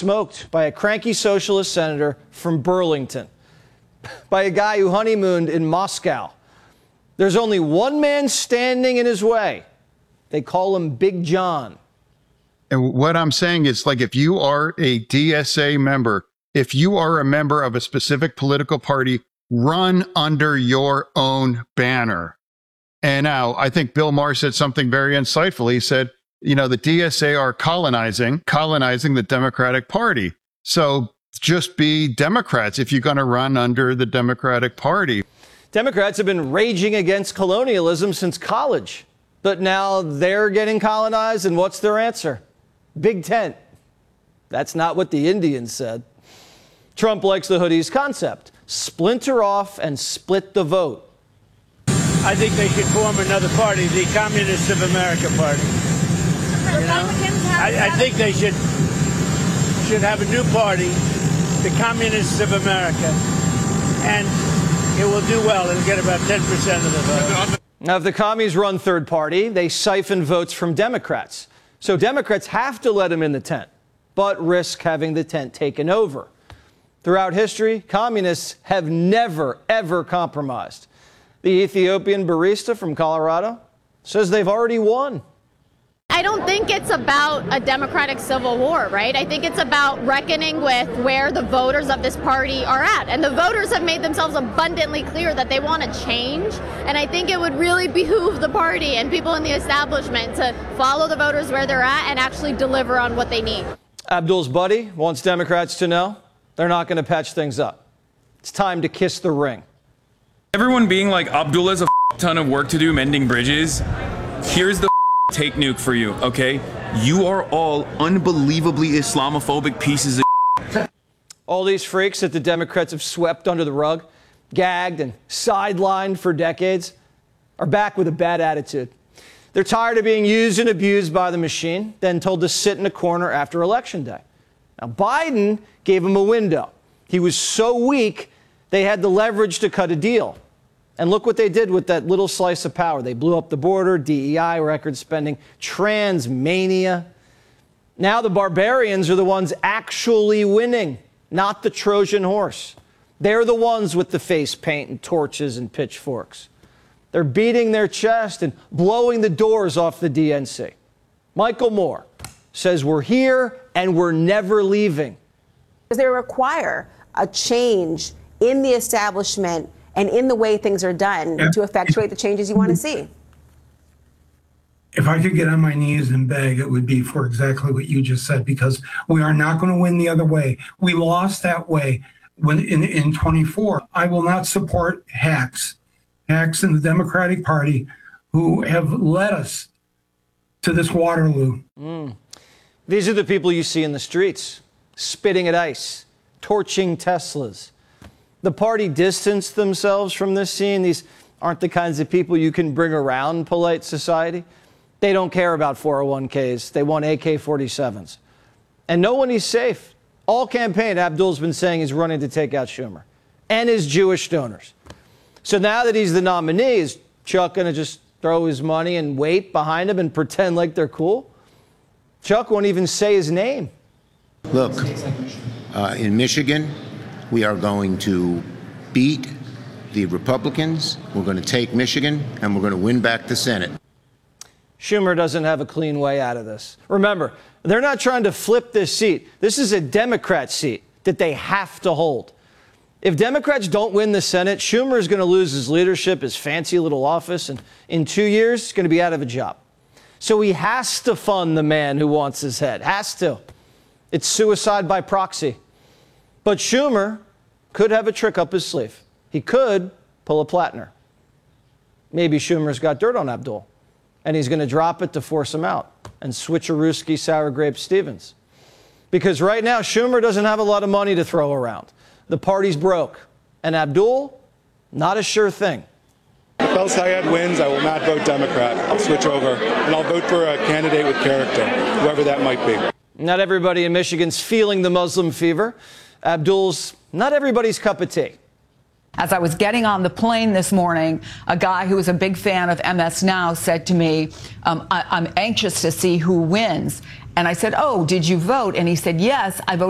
smoked by a cranky socialist senator from Burlington, by a guy who honeymooned in Moscow. There's only one man standing in his way. They call him Big John. And what I'm saying is, like, if you are a DSA member, if you are a member of a specific political party, run under your own banner. And now I think Bill Maher said something very insightful. He said, you know, the DSA are colonizing the Democratic Party. So just be Democrats if you're going to run under the Democratic Party. Democrats have been raging against colonialism since college, but now they're getting colonized. And what's their answer? Big tent. That's not what the Indians said. Trump likes the hoodies concept. Splinter off and split the vote. I think they should form another party, the Communists of America Party. You know? I think they should have a new party, the Communists of America, and it will do well. It'll get about 10% of the vote. Now, if the commies run third party, they siphon votes from Democrats. So Democrats have to let them in the tent, but risk having the tent taken over. Throughout history, communists have never, ever compromised. The Ethiopian barista from Colorado says they've already won. I don't think it's about a democratic civil war, right? I think it's about reckoning with where the voters of this party are at. And the voters have made themselves abundantly clear that they want to change. And I think it would really behoove the party and people in the establishment to follow the voters where they're at and actually deliver on what they need. Abdul's buddy wants Democrats to know they're not going to patch things up. It's time to kiss the ring. Everyone being like, Abdul has a ton of work to do mending bridges. Here's the take nuke for you, okay? You are all unbelievably Islamophobic pieces of All these freaks that the Democrats have swept under the rug, gagged and sidelined for decades, are back with a bad attitude. They're tired of being used and abused by the machine, then told to sit in a corner after Election Day. Now, Biden gave him a window. He was so weak, they had the leverage to cut a deal. And look what they did with that little slice of power. They blew up the border, DEI, record spending, trans mania. Now the barbarians are the ones actually winning, not the Trojan horse. They're the ones with the face paint and torches and pitchforks. They're beating their chest and blowing the doors off the DNC. Michael Moore says we're here and we're never leaving. They require a change in the establishment and in the way things are done to effectuate the changes you want to see. If I could get on my knees and beg, it would be for exactly what you just said, because we are not going to win the other way. We lost that way when in 24. I will not support hacks in the Democratic Party who have led us to this Waterloo. These are the people you see in the streets, spitting at ICE, torching Teslas. The party distanced themselves from this scene. These aren't the kinds of people you can bring around polite society. They don't care about 401ks. They want AK-47s. And no one is safe. All campaign, Abdul's been saying he's running to take out Schumer and his Jewish donors. So now that he's the nominee, is Chuck going to just throw his money and wait behind him and pretend like they're cool? Chuck won't even say his name. Look, in Michigan, we are going to beat the Republicans. We're going to take Michigan, and we're going to win back the Senate. Schumer doesn't have a clean way out of this. Remember, they're not trying to flip this seat. This is a Democrat seat that they have to hold. If Democrats don't win the Senate, Schumer is going to lose his leadership, his fancy little office, and in 2 years, he's going to be out of a job. So he has to fund the man who wants his head. Has to. It's suicide by proxy. But Schumer could have a trick up his sleeve. He could pull a Plattner. Maybe Schumer's got dirt on Abdul, and he's going to drop it to force him out and switcherooski sour grape Stevens. Because right now, Schumer doesn't have a lot of money to throw around. The party's broke. And Abdul, not a sure thing. If El Sayed wins, I will not vote Democrat. I'll switch over, and I'll vote for a candidate with character, whoever that might be. Not everybody in Michigan's feeling the Muslim fever. Abdul's not everybody's cup of tea. As I was getting on the plane this morning, a guy who was a big fan of MS Now said to me, I'm anxious to see who wins. And I said, oh, did you vote? And he said, yes, I voted.